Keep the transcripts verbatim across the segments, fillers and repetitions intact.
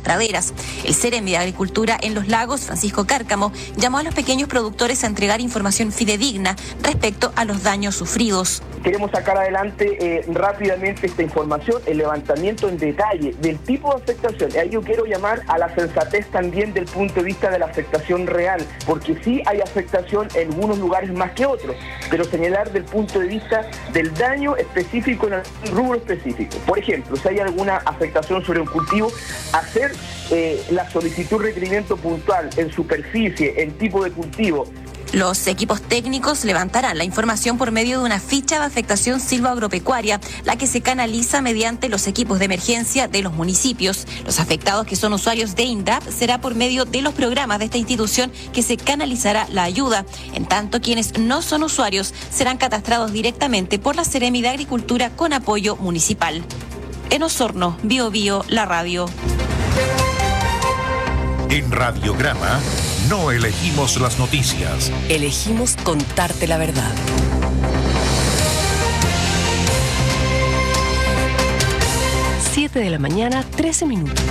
praderas. El Ceremi de Agricultura en Los Lagos, Francisco Cárcamo, llamó a los pequeños productores a entregar información fidedigna respecto a los daños sufridos. Queremos sacar adelante eh, rápidamente esta información, el levantamiento en detalle del tipo de afectación. Y ahí yo quiero llamar a la sensatez también del punto de vista de la afectación real, porque sí hay afectación en algunos lugares más que otros, pero señalar del punto de vista del daño específico en algún rubro específico. Por ejemplo, si hay alguna afectación sobre un cultivo, hacer eh, la solicitud de requerimiento puntual en superficie, en tipo de cultivo. Los equipos técnicos levantarán la información por medio de una ficha de afectación silvoagropecuaria, la que se canaliza mediante los equipos de emergencia de los municipios. Los afectados que son usuarios de INDAP será por medio de los programas de esta institución que se canalizará la ayuda. En tanto, quienes no son usuarios serán catastrados directamente por la Ceremi de Agricultura con apoyo municipal. En Osorno, Bio Bio, la radio. En Radiograma no elegimos las noticias. Elegimos contarte la verdad. siete de la mañana, trece minutos.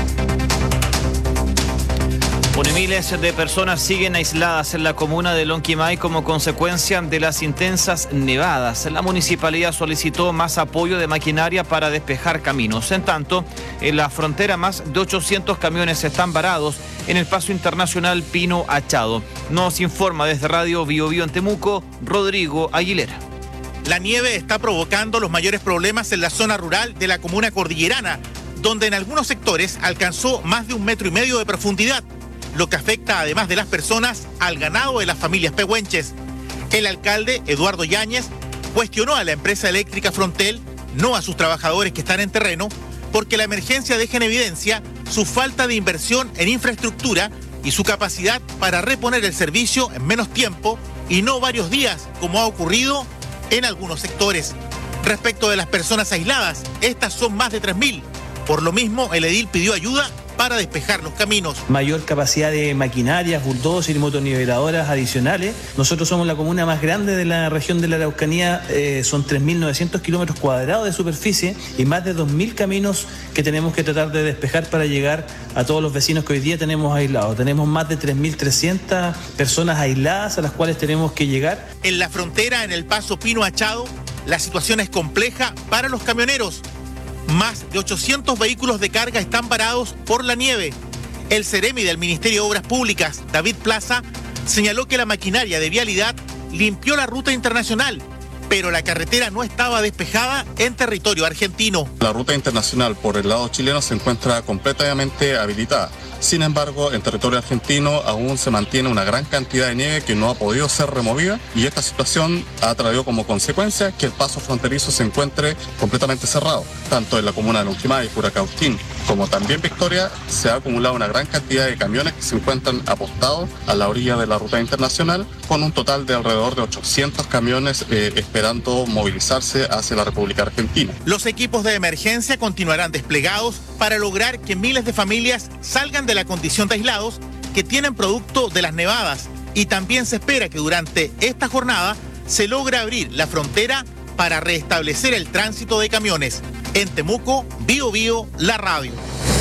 Bueno, miles de personas siguen aisladas en la comuna de Lonquimay como consecuencia de las intensas nevadas. La municipalidad solicitó más apoyo de maquinaria para despejar caminos. En tanto, en la frontera más de ochocientos camiones están varados en el paso internacional Pino Achado. Nos informa desde Radio Bio Bio en Temuco, Rodrigo Aguilera. La nieve está provocando los mayores problemas en la zona rural de la comuna cordillerana, donde en algunos sectores alcanzó más de un metro y medio de profundidad, lo que afecta además de las personas al ganado de las familias pehuenches. El alcalde, Eduardo Yáñez, cuestionó a la empresa eléctrica Frontel, no a sus trabajadores que están en terreno, porque la emergencia deja en evidencia su falta de inversión en infraestructura y su capacidad para reponer el servicio en menos tiempo y no varios días, como ha ocurrido en algunos sectores. Respecto de las personas aisladas, estas son más de tres mil. Por lo mismo, el edil pidió ayuda para despejar los caminos. Mayor capacidad de maquinarias, bulldozers y motoniveladoras adicionales. Nosotros somos la comuna más grande de la región de la Araucanía, eh, son tres mil novecientos kilómetros cuadrados de superficie y más de dos mil caminos que tenemos que tratar de despejar para llegar a todos los vecinos que hoy día tenemos aislados. Tenemos más de tres mil trescientas personas aisladas a las cuales tenemos que llegar. En la frontera, en el paso Pino Achado, la situación es compleja para los camioneros. Más de ochocientos vehículos de carga están varados por la nieve. El Ceremi del Ministerio de Obras Públicas, David Plaza, señaló que la maquinaria de vialidad limpió la ruta internacional, pero la carretera no estaba despejada en territorio argentino. La ruta internacional por el lado chileno se encuentra completamente habilitada. Sin embargo, en territorio argentino aún se mantiene una gran cantidad de nieve que no ha podido ser removida y esta situación ha traído como consecuencia que el paso fronterizo se encuentre completamente cerrado. Tanto en la comuna de Lonquimay, Curacautín, como también Victoria, se ha acumulado una gran cantidad de camiones que se encuentran apostados a la orilla de la ruta internacional, con un total de alrededor de ochocientos camiones eh, esperando movilizarse hacia la República Argentina. Los equipos de emergencia continuarán desplegados para lograr que miles de familias salgan de la condición de aislados que tienen producto de las nevadas, y también se espera que durante esta jornada se logre abrir la frontera para restablecer el tránsito de camiones. En Temuco, Bio Bio, la radio.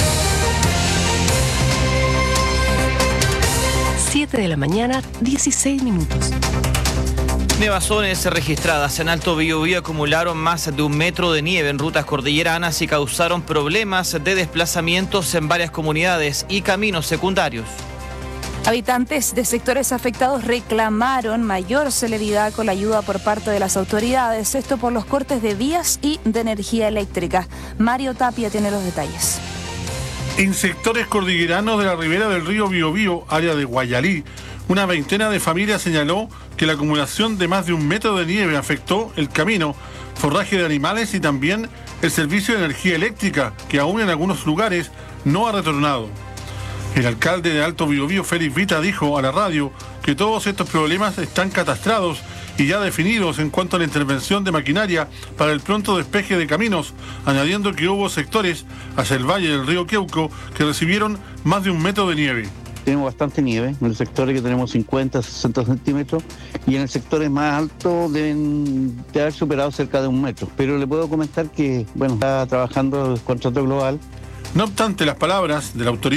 siete de la mañana, dieciséis minutos. Nevazones registradas en Alto Biobío acumularon más de un metro de nieve en rutas cordilleranas y causaron problemas de desplazamientos en varias comunidades y caminos secundarios. Habitantes de sectores afectados reclamaron mayor celeridad con la ayuda por parte de las autoridades, esto por los cortes de vías y de energía eléctrica. Mario Tapia tiene los detalles. En sectores cordilleranos de la ribera del río Biobío, área de Guayalí, una veintena de familias señaló que la acumulación de más de un metro de nieve afectó el camino, forraje de animales y también el servicio de energía eléctrica, que aún en algunos lugares no ha retornado. El alcalde de Alto Biobío, Félix Vita, dijo a la radio que todos estos problemas están catastrados y ya definidos en cuanto a la intervención de maquinaria para el pronto despeje de caminos, añadiendo que hubo sectores hacia el valle del río Queuco que recibieron más de un metro de nieve. Tenemos bastante nieve, en el sector que tenemos cincuenta, sesenta centímetros y en el sector más alto deben de haber superado cerca de un metro. Pero le puedo comentar que, bueno, está trabajando el contrato global. No obstante las palabras de la autoridad